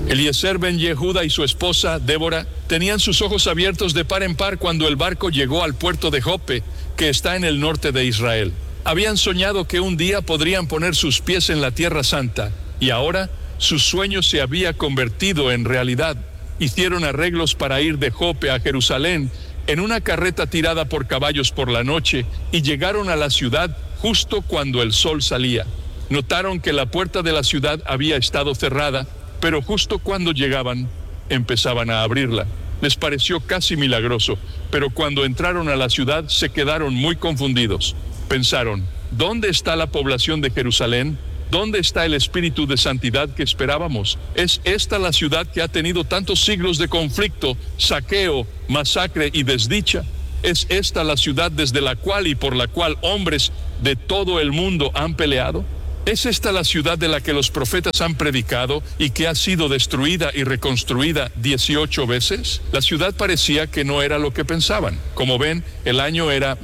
Eliezer ben Yehuda y su esposa, Débora, tenían sus ojos abiertos de par en par cuando el barco llegó al puerto de Jope, que está en el norte de Israel. Habían soñado que un día podrían poner sus pies en la Tierra Santa, y ahora su sueño se había convertido en realidad. Hicieron arreglos para ir de Jope a Jerusalén en una carreta tirada por caballos por la noche, y llegaron a la ciudad justo cuando el sol salía. Notaron que la puerta de la ciudad había estado cerrada, pero justo cuando llegaban, empezaban a abrirla. Les pareció casi milagroso, pero cuando entraron a la ciudad se quedaron muy confundidos. Pensaron, ¿dónde está la población de Jerusalén? ¿Dónde está el espíritu de santidad que esperábamos? ¿Es esta la ciudad que ha tenido tantos siglos de conflicto, saqueo, masacre y desdicha? ¿Es esta la ciudad desde la cual y por la cual hombres de todo el mundo han peleado? ¿Es esta la ciudad de la que los profetas han predicado y que ha sido destruida y reconstruida 18 veces? La ciudad parecía que no era lo que pensaban. Como ven, el año era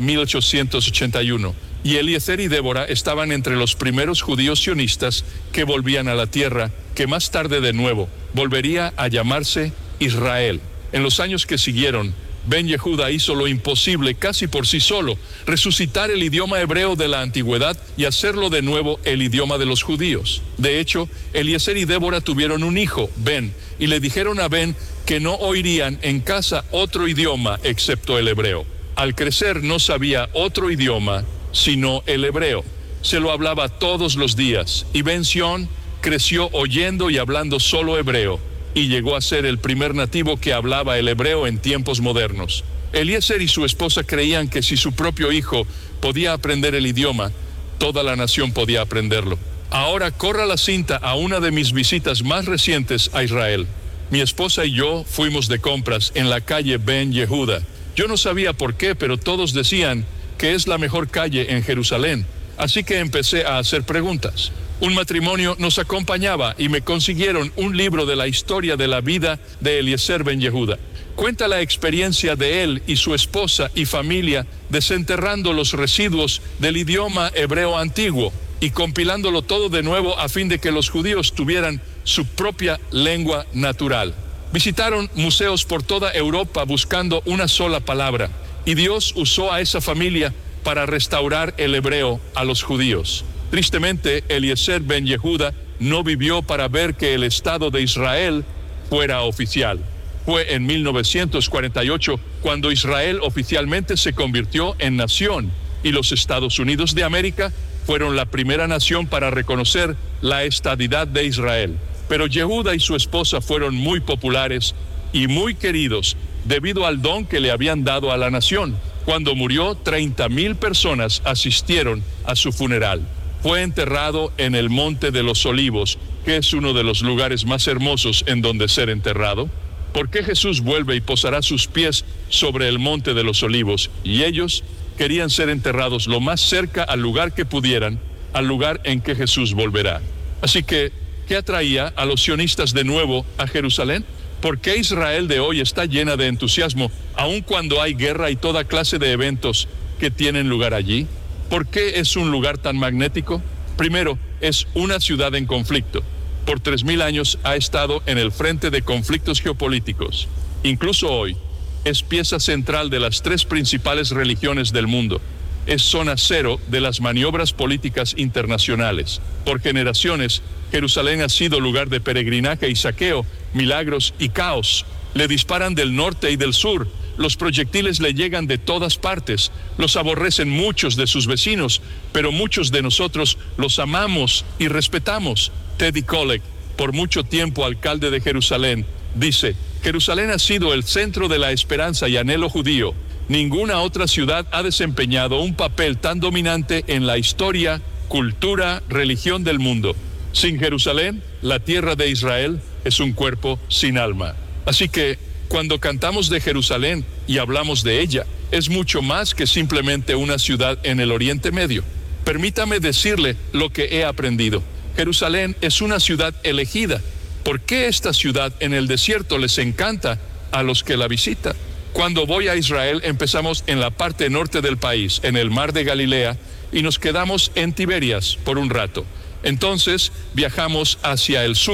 1881. Y Eliezer y Débora estaban entre los primeros judíos sionistas que volvían a la tierra, que más tarde de nuevo volvería a llamarse Israel. En los años que siguieron, Ben Yehuda hizo lo imposible casi por sí solo, resucitar el idioma hebreo de la antigüedad y hacerlo de nuevo el idioma de los judíos. De hecho, Eliezer y Débora tuvieron un hijo, Ben, y le dijeron a Ben que no oirían en casa otro idioma excepto el hebreo. Al crecer no sabía otro idioma sino el hebreo. Se lo hablaba todos los días, y Ben-Sion creció oyendo y hablando solo hebreo, y llegó a ser el primer nativo que hablaba el hebreo en tiempos modernos. Eliezer y su esposa creían que si su propio hijo podía aprender el idioma, toda la nación podía aprenderlo. Ahora corra la cinta a una de mis visitas más recientes a Israel. Mi esposa y yo fuimos de compras en la calle Ben Yehuda. Yo no sabía por qué, pero todos decían que es la mejor calle en Jerusalén, así que empecé a hacer preguntas. Un matrimonio nos acompañaba y me consiguieron un libro de la historia de la vida de Eliezer ben Yehuda. Cuenta la experiencia de él y su esposa y familia desenterrando los residuos del idioma hebreo antiguo y compilándolo todo de nuevo a fin de que los judíos tuvieran su propia lengua natural. Visitaron museos por toda Europa buscando una sola palabra, y Dios usó a esa familia para restaurar el hebreo a los judíos. Tristemente, Eliezer ben Yehuda no vivió para ver que el Estado de Israel fuera oficial. Fue en 1948 cuando Israel oficialmente se convirtió en nación, y los Estados Unidos de América fueron la primera nación para reconocer la estadidad de Israel. Pero Yehuda y su esposa fueron muy populares y muy queridos debido al don que le habían dado a la nación. Cuando murió, 30,000 personas asistieron a su funeral. Fue enterrado en el Monte de los Olivos, que es uno de los lugares más hermosos en donde ser enterrado. ¿Por qué Jesús vuelve y posará sus pies sobre el Monte de los Olivos? Y ellos querían ser enterrados lo más cerca al lugar que pudieran, al lugar en que Jesús volverá. Así que, ¿qué atraía a los sionistas de nuevo a Jerusalén? ¿Por qué Israel de hoy está llena de entusiasmo, aun cuando hay guerra y toda clase de eventos que tienen lugar allí? ¿Por qué es un lugar tan magnético? Primero, es una ciudad en conflicto. Por 3,000 años ha estado en el frente de conflictos geopolíticos. Incluso hoy, es pieza central de las 3 principales religiones del mundo. Es zona cero de las maniobras políticas internacionales. Por generaciones, Jerusalén ha sido lugar de peregrinaje y saqueo, milagros y caos. Le disparan del norte y del sur. Los proyectiles le llegan de todas partes. Los aborrecen muchos de sus vecinos, pero muchos de nosotros los amamos y respetamos. Teddy Kollek, por mucho tiempo alcalde de Jerusalén, dice: Jerusalén ha sido el centro de la esperanza y anhelo judío. Ninguna otra ciudad ha desempeñado un papel tan dominante en la historia, cultura, religión del mundo. Sin Jerusalén, la tierra de Israel es un cuerpo sin alma. Así que, cuando cantamos de Jerusalén y hablamos de ella, es mucho más que simplemente una ciudad en el Oriente Medio. Permítame decirle lo que he aprendido. Jerusalén es una ciudad elegida. ¿Por qué esta ciudad en el desierto les encanta a los que la visitan? Cuando voy a Israel, empezamos en la parte norte del país, en el mar de Galilea, y nos quedamos en Tiberias por un rato. Entonces viajamos hacia el sur,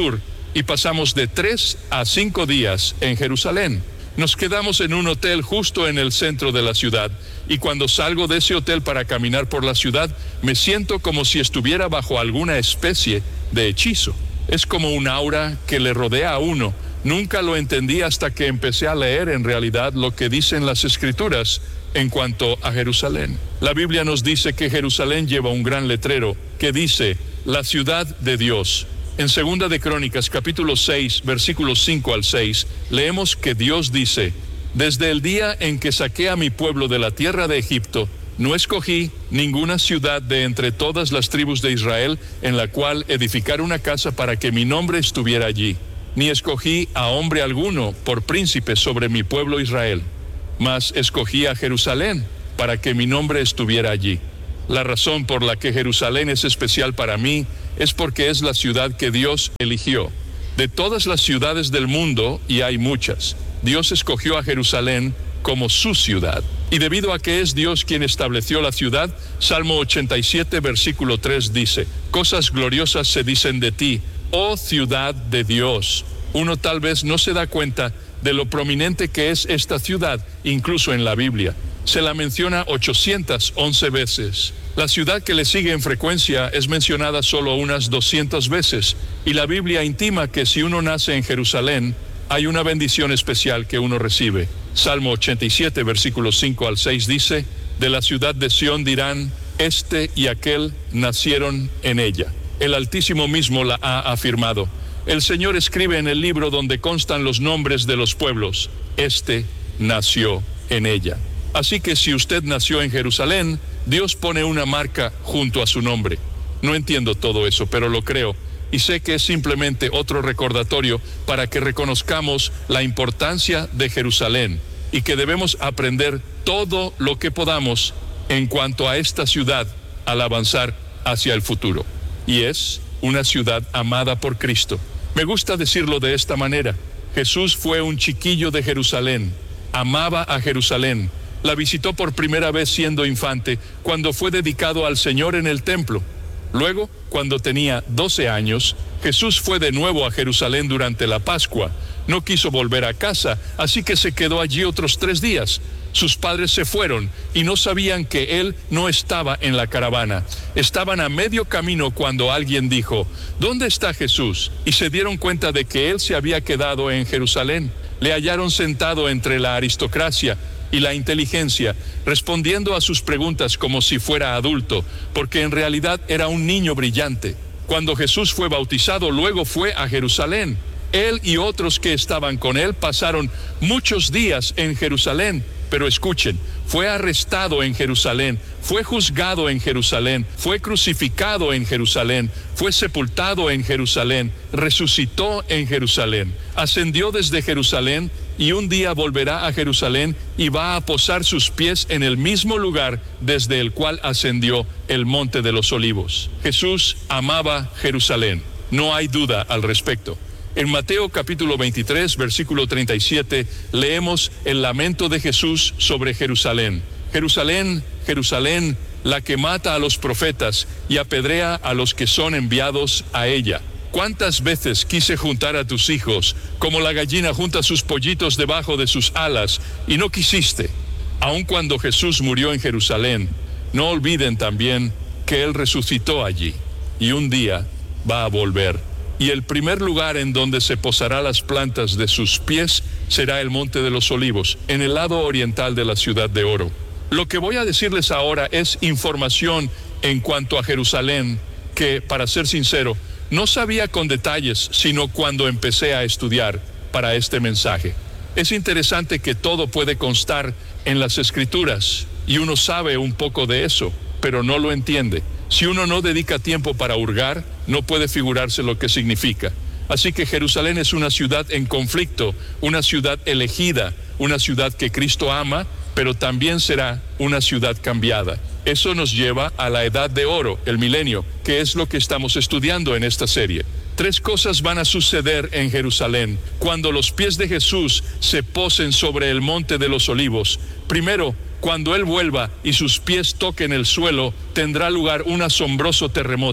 y pasamos de 3 a 5 días en Jerusalén. Nos quedamos en un hotel justo en el centro de la ciudad, y cuando salgo de ese hotel para caminar por la ciudad, me siento como si estuviera bajo alguna especie de hechizo. Es como un aura que le rodea a uno. Nunca lo entendí hasta que empecé a leer en realidad lo que dicen las Escrituras en cuanto a Jerusalén. La Biblia nos dice que Jerusalén lleva un gran letrero que dice, la ciudad de Dios. En 2 de Crónicas, capítulo 6, versículos 5 al 6, leemos que Dios dice, desde el día en que saqué a mi pueblo de la tierra de Egipto, no escogí ninguna ciudad de entre todas las tribus de Israel en la cual edificar una casa para que mi nombre estuviera allí, ni escogí a hombre alguno por príncipe sobre mi pueblo Israel, mas escogí a Jerusalén para que mi nombre estuviera allí. La razón por la que Jerusalén es especial para mí es porque es la ciudad que Dios eligió. De todas las ciudades del mundo, y hay muchas, Dios escogió a Jerusalén como su ciudad. Y debido a que es Dios quien estableció la ciudad, Salmo 87, versículo 3 dice, cosas gloriosas se dicen de ti, oh ciudad de Dios. Uno tal vez no se da cuenta de lo prominente que es esta ciudad, incluso en la Biblia. Se la menciona 811 veces. La ciudad que le sigue en frecuencia es mencionada solo unas 200 veces, y la Biblia intima que si uno nace en Jerusalén, hay una bendición especial que uno recibe. Salmo 87, versículos 5 al 6 dice, de la ciudad de Sión dirán, este y aquel nacieron en ella. El Altísimo mismo la ha afirmado. El Señor escribe en el libro donde constan los nombres de los pueblos, este nació en ella. Así que si usted nació en Jerusalén, Dios pone una marca junto a su nombre. No entiendo todo eso, pero lo creo. Y sé que es simplemente otro recordatorio para que reconozcamos la importancia de Jerusalén y que debemos aprender todo lo que podamos en cuanto a esta ciudad al avanzar hacia el futuro. Y es una ciudad amada por Cristo. Me gusta decirlo de esta manera. Jesús fue un chiquillo de Jerusalén, amaba a Jerusalén. La visitó por primera vez siendo infante, cuando fue dedicado al Señor en el templo. Luego, cuando tenía 12 años, Jesús fue de nuevo a Jerusalén durante la Pascua. No quiso volver a casa, así que se quedó allí otros 3 días. Sus padres se fueron y no sabían que él no estaba en la caravana. Estaban a medio camino cuando alguien dijo, ¿dónde está Jesús? Y se dieron cuenta de que él se había quedado en Jerusalén. Le hallaron sentado entre la aristocracia y la inteligencia, respondiendo a sus preguntas como si fuera adulto, porque en realidad era un niño brillante. Cuando Jesús fue bautizado, luego fue a Jerusalén. Él y otros que estaban con él pasaron muchos días en Jerusalén. Pero escuchen, fue arrestado en Jerusalén, fue juzgado en Jerusalén, fue crucificado en Jerusalén, fue sepultado en Jerusalén, resucitó en Jerusalén, ascendió desde Jerusalén y un día volverá a Jerusalén y va a posar sus pies en el mismo lugar desde el cual ascendió, el Monte de los Olivos. Jesús amaba Jerusalén, no hay duda al respecto. En Mateo capítulo 23, versículo 37, leemos el lamento de Jesús sobre Jerusalén. Jerusalén, Jerusalén, la que mata a los profetas y apedrea a los que son enviados a ella. ¿Cuántas veces quise juntar a tus hijos, como la gallina junta sus pollitos debajo de sus alas, y no quisiste? Aun cuando Jesús murió en Jerusalén, no olviden también que Él resucitó allí, y un día va a volver. Y el primer lugar en donde se posará las plantas de sus pies será el Monte de los Olivos, en el lado oriental de la ciudad de oro. Lo que voy a decirles ahora es información en cuanto a Jerusalén, que, para ser sincero, no sabía con detalles, sino cuando empecé a estudiar para este mensaje. Es interesante que todo puede constar en las Escrituras, y uno sabe un poco de eso, pero no lo entiende. Si uno no dedica tiempo para hurgar, no puede figurarse lo que significa. Así que Jerusalén es una ciudad en conflicto, una ciudad elegida, una ciudad que Cristo ama, pero también será una ciudad cambiada. Eso nos lleva a la edad de oro, el milenio, que es lo que estamos estudiando en esta serie. 3 cosas van a suceder en Jerusalén cuando los pies de Jesús se posen sobre el Monte de los Olivos. Primero, cuando Él vuelva y sus pies toquen el suelo, tendrá lugar un asombroso terremoto.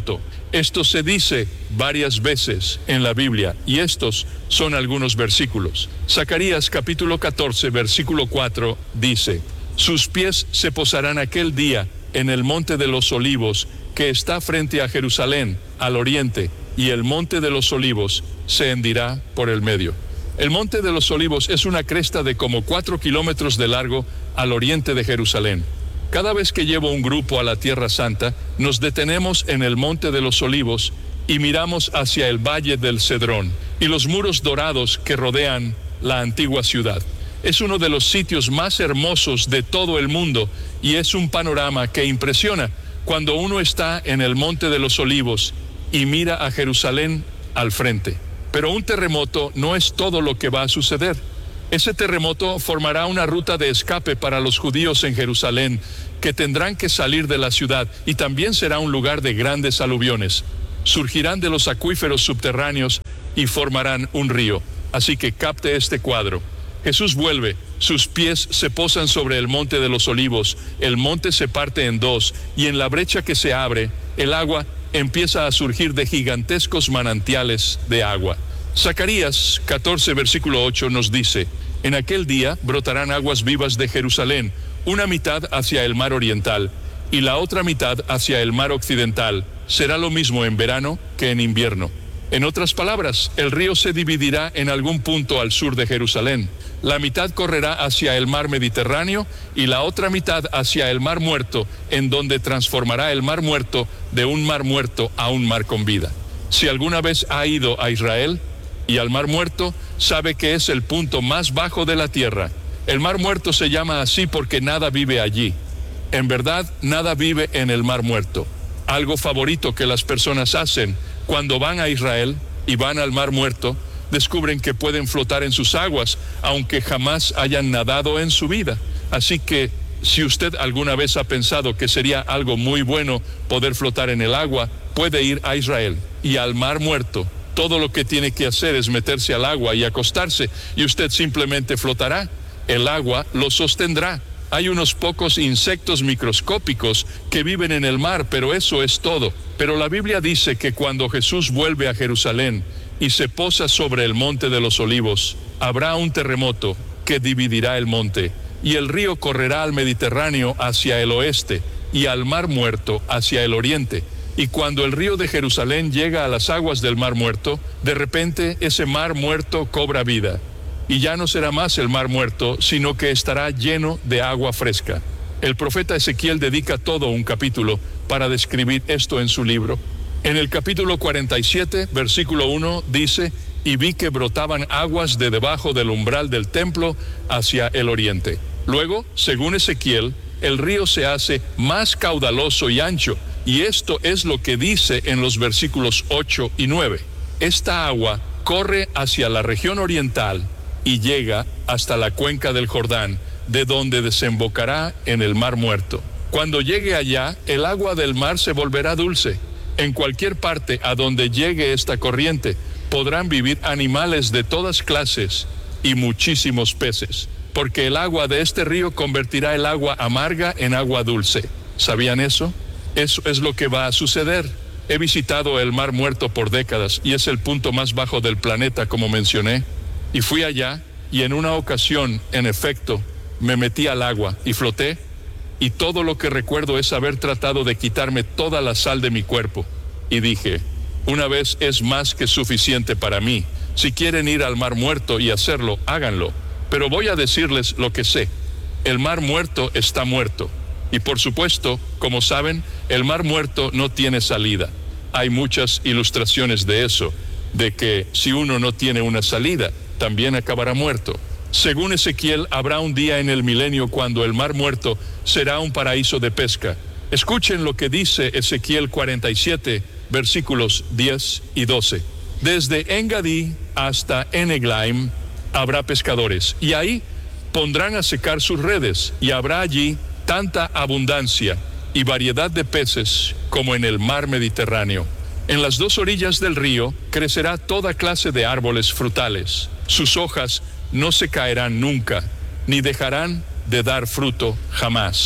Esto se dice varias veces en la Biblia y estos son algunos versículos. Zacarías capítulo 14, versículo 4 dice: sus pies se posarán aquel día en el monte de los olivos que está frente a Jerusalén, al oriente, y el monte de los olivos se hendirá por el medio. El monte de los olivos es una cresta de como 4 kilómetros de largo al oriente de Jerusalén. Cada vez que llevo un grupo a la Tierra Santa, nos detenemos en el monte de los olivos y miramos hacia el valle del Cedrón y los muros dorados que rodean la antigua ciudad. Es uno de los sitios más hermosos de todo el mundo y es un panorama que impresiona cuando uno está en el monte de los olivos y mira a Jerusalén al frente. Pero un terremoto no es todo lo que va a suceder. Ese terremoto formará una ruta de escape para los judíos en Jerusalén, que tendrán que salir de la ciudad, y también será un lugar de grandes aluviones. Surgirán de los acuíferos subterráneos y formarán un río. Así que capte este cuadro. Jesús vuelve, sus pies se posan sobre el monte de los olivos, el monte se parte en dos, y en la brecha que se abre, el agua empieza a surgir de gigantescos manantiales de agua. Zacarías 14, versículo 8 nos dice: en aquel día brotarán aguas vivas de Jerusalén, una mitad hacia el mar oriental y la otra mitad hacia el mar occidental. Será lo mismo en verano que en invierno. En otras palabras, el río se dividirá en algún punto al sur de Jerusalén. La mitad correrá hacia el mar Mediterráneo y la otra mitad hacia el mar Muerto, en donde transformará el mar Muerto de un mar muerto a un mar con vida. Si alguna vez ha ido a Israel y al mar Muerto, sabe que es el punto más bajo de la tierra. El mar Muerto se llama así porque nada vive allí. En verdad, nada vive en el mar Muerto. Algo favorito que las personas hacen cuando van a Israel y van al mar Muerto, descubren que pueden flotar en sus aguas, aunque jamás hayan nadado en su vida. Así que, si usted alguna vez ha pensado que sería algo muy bueno poder flotar en el agua, puede ir a Israel y al mar Muerto. Todo lo que tiene que hacer es meterse al agua y acostarse, y usted simplemente flotará. El agua lo sostendrá. Hay unos pocos insectos microscópicos que viven en el mar, pero eso es todo. Pero la Biblia dice que cuando Jesús vuelve a Jerusalén y se posa sobre el monte de los olivos, habrá un terremoto que dividirá el monte, y el río correrá al Mediterráneo hacia el oeste y al mar Muerto hacia el oriente. Y cuando el río de Jerusalén llega a las aguas del mar Muerto, de repente ese mar Muerto cobra vida. Y ya no será más el mar Muerto, sino que estará lleno de agua fresca. El profeta Ezequiel dedica todo un capítulo para describir esto en su libro. En el capítulo 47, versículo 1, dice: y vi que brotaban aguas de debajo del umbral del templo hacia el oriente. Luego, según Ezequiel, el río se hace más caudaloso y ancho, y esto es lo que dice en los versículos 8 y 9. Esta agua corre hacia la región oriental y llega hasta la cuenca del Jordán, de donde desembocará en el mar Muerto. Cuando llegue allá, el agua del mar se volverá dulce. En cualquier parte a donde llegue esta corriente, podrán vivir animales de todas clases y muchísimos peces, porque el agua de este río convertirá el agua amarga en agua dulce. ¿Sabían eso? Eso es lo que va a suceder. He visitado el mar Muerto por décadas y es el punto más bajo del planeta, como mencioné. Y fui allá y en una ocasión, en efecto, me metí al agua y floté, y todo lo que recuerdo es haber tratado de quitarme toda la sal de mi cuerpo. Y dije: una vez es más que suficiente para mí. Si quieren ir al mar Muerto y hacerlo, háganlo. Pero voy a decirles lo que sé. El mar Muerto está muerto. Y por supuesto, como saben, el mar Muerto no tiene salida. Hay muchas ilustraciones de eso, de que si uno no tiene una salida, también acabará muerto. Según Ezequiel, habrá un día en el milenio cuando el mar Muerto será un paraíso de pesca. Escuchen lo que dice Ezequiel 47, versículos 10 y 12. Desde Engadí hasta Eneglaim habrá pescadores, y ahí pondrán a secar sus redes, y habrá allí tanta abundancia y variedad de peces como en el mar Mediterráneo. En las dos orillas del río crecerá toda clase de árboles frutales. Sus hojas no se caerán nunca, ni dejarán de dar fruto jamás.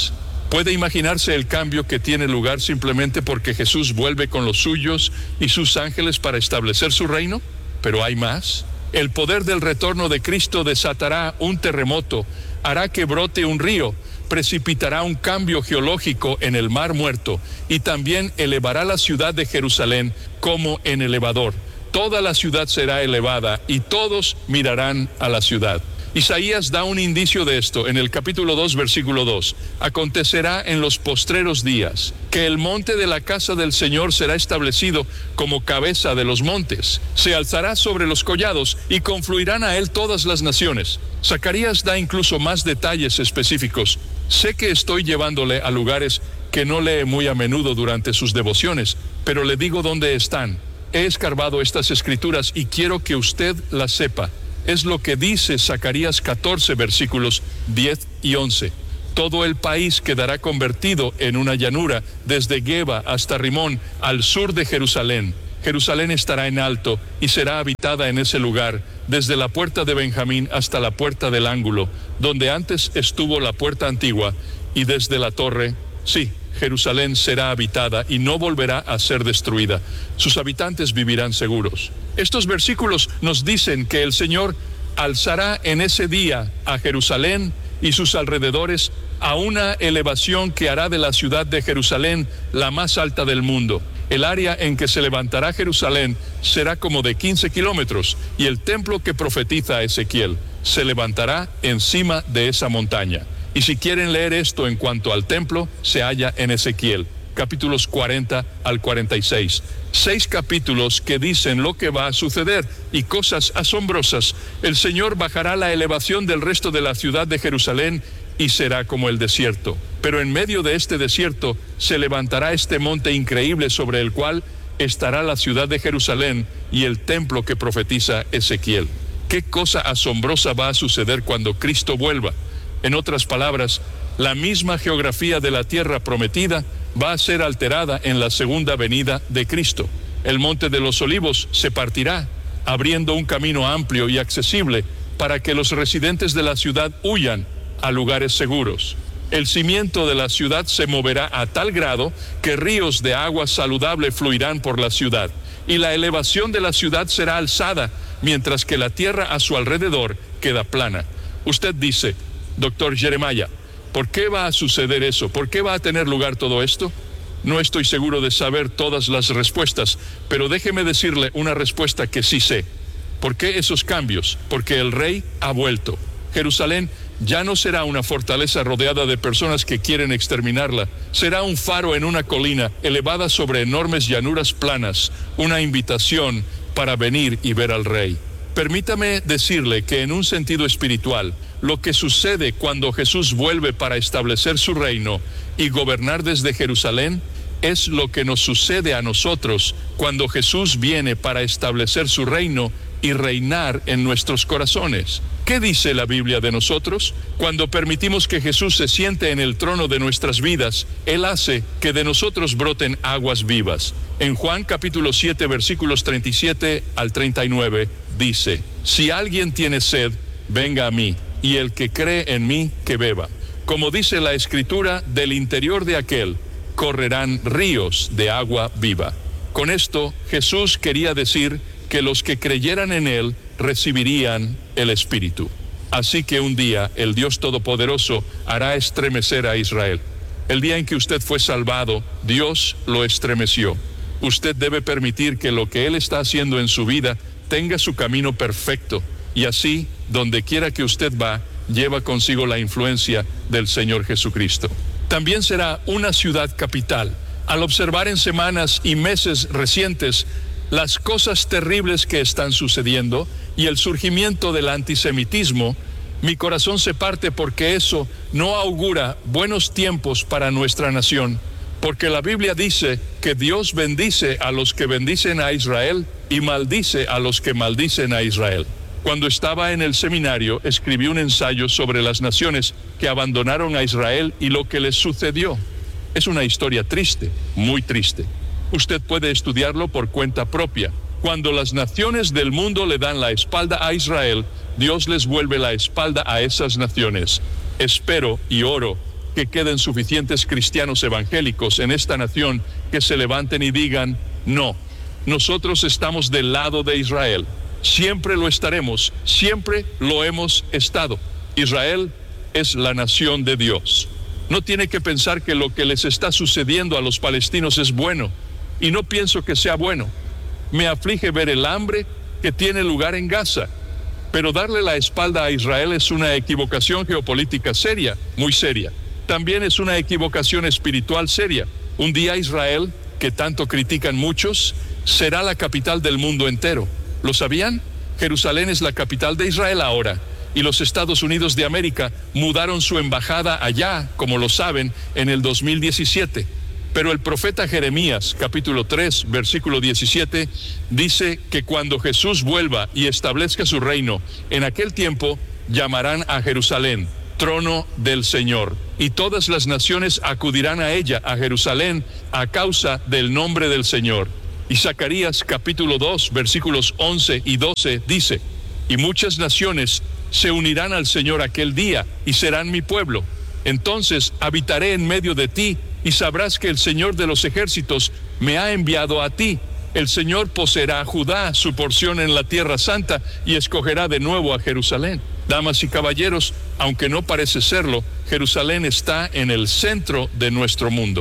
¿Puede imaginarse el cambio que tiene lugar simplemente porque Jesús vuelve con los suyos y sus ángeles para establecer su reino? Pero hay más. El poder del retorno de Cristo desatará un terremoto, hará que brote un río, precipitará un cambio geológico en el Mar Muerto y también elevará la ciudad de Jerusalén como en elevador. Toda la ciudad será elevada y todos mirarán a la ciudad. Isaías da un indicio de esto en el capítulo 2, versículo 2. Acontecerá en los postreros días que el monte de la casa del Señor será establecido como cabeza de los montes. Se alzará sobre los collados y confluirán a él todas las naciones. Zacarías da incluso más detalles específicos. Sé que estoy llevándole a lugares que no lee muy a menudo durante sus devociones, pero le digo dónde están. He escarbado estas escrituras y quiero que usted las sepa. Es lo que dice Zacarías 14, versículos 10 y 11. Todo el país quedará convertido en una llanura, desde Geba hasta Rimón, al sur de Jerusalén. Jerusalén estará en alto y será habitada en ese lugar, desde la puerta de Benjamín hasta la puerta del ángulo, donde antes estuvo la puerta antigua, y desde la torre, sí, Jerusalén será habitada y no volverá a ser destruida. Sus habitantes vivirán seguros. Estos versículos nos dicen que el Señor alzará en ese día a Jerusalén y sus alrededores a una elevación que hará de la ciudad de Jerusalén la más alta del mundo. El área en que se levantará Jerusalén será como de 15 kilómetros y el templo que profetiza Ezequiel se levantará encima de esa montaña. Y si quieren leer esto en cuanto al templo, se halla en Ezequiel, capítulos 40 al 46. 6 capítulos que dicen lo que va a suceder y cosas asombrosas. El Señor bajará la elevación del resto de la ciudad de Jerusalén y será como el desierto. Pero en medio de este desierto se levantará este monte increíble sobre el cual estará la ciudad de Jerusalén y el templo que profetiza Ezequiel. ¿Qué cosa asombrosa va a suceder cuando Cristo vuelva? En otras palabras, la misma geografía de la tierra prometida va a ser alterada en la segunda venida de Cristo. El monte de los Olivos se partirá, abriendo un camino amplio y accesible para que los residentes de la ciudad huyan a lugares seguros. El cimiento de la ciudad se moverá a tal grado que ríos de agua saludable fluirán por la ciudad, y la elevación de la ciudad será alzada, mientras que la tierra a su alrededor queda plana. Usted dice, Doctor Jeremiah, ¿por qué va a suceder eso? ¿Por qué va a tener lugar todo esto? No estoy seguro de saber todas las respuestas, pero déjeme decirle una respuesta que sí sé. ¿Por qué esos cambios? Porque el rey ha vuelto. Jerusalén ya no será una fortaleza rodeada de personas que quieren exterminarla. Será un faro en una colina elevada sobre enormes llanuras planas, una invitación para venir y ver al rey. Permítame decirle que en un sentido espiritual, lo que sucede cuando Jesús vuelve para establecer su reino y gobernar desde Jerusalén es lo que nos sucede a nosotros cuando Jesús viene para establecer su reino y reinar en nuestros corazones. ¿Qué dice la Biblia de nosotros? Cuando permitimos que Jesús se siente en el trono de nuestras vidas, Él hace que de nosotros broten aguas vivas. En Juan capítulo 7, versículos 37 al 39, dice, si alguien tiene sed, venga a mí, y el que cree en mí, que beba. Como dice la Escritura, del interior de aquel correrán ríos de agua viva. Con esto, Jesús quería decir que los que creyeran en Él recibirían el Espíritu. Así que un día el Dios Todopoderoso hará estremecer a Israel. El día en que usted fue salvado, Dios lo estremeció. Usted debe permitir que lo que Él está haciendo en su vida tenga su camino perfecto, y así, donde quiera que usted va, lleva consigo la influencia del Señor Jesucristo. También será una ciudad capital. Al observar en semanas y meses recientes las cosas terribles que están sucediendo y el surgimiento del antisemitismo, mi corazón se parte porque eso no augura buenos tiempos para nuestra nación, porque la Biblia dice que Dios bendice a los que bendicen a Israel y maldice a los que maldicen a Israel. Cuando estaba en el seminario, escribí un ensayo sobre las naciones que abandonaron a Israel y lo que les sucedió. Es una historia triste, muy triste. Usted puede estudiarlo por cuenta propia. Cuando las naciones del mundo le dan la espalda a Israel, Dios les vuelve la espalda a esas naciones. Espero y oro que queden suficientes cristianos evangélicos en esta nación que se levanten y digan, no, nosotros estamos del lado de Israel. Siempre lo estaremos, siempre lo hemos estado. Israel es la nación de Dios. No tiene que pensar que lo que les está sucediendo a los palestinos es bueno, y no pienso que sea bueno. Me aflige ver el hambre que tiene lugar en Gaza, pero darle la espalda a Israel es una equivocación geopolítica seria, muy seria. También es una equivocación espiritual seria. Un día Israel, que tanto critican muchos, será la capital del mundo entero. ¿Lo sabían? Jerusalén es la capital de Israel ahora, y los Estados Unidos de América mudaron su embajada allá, como lo saben, en el 2017. Pero el profeta Jeremías, capítulo 3, versículo 17, dice que cuando Jesús vuelva y establezca su reino, en aquel tiempo llamarán a Jerusalén trono del Señor, y todas las naciones acudirán a ella, a Jerusalén, a causa del nombre del Señor. Y Zacarías capítulo 2, versículos 11 y 12 dice, y muchas naciones se unirán al Señor aquel día y serán mi pueblo. Entonces habitaré en medio de ti y sabrás que el Señor de los ejércitos me ha enviado a ti. El Señor poseerá a Judá su porción en la tierra santa y escogerá de nuevo a Jerusalén. Damas y caballeros, aunque no parece serlo, Jerusalén está en el centro de nuestro mundo.